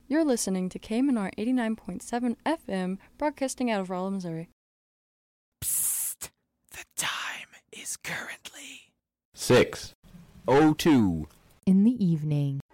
You're listening to KMNR 89.7 FM, broadcasting out of Rolla, Missouri. Psst! The time is currently 6:02 in the evening.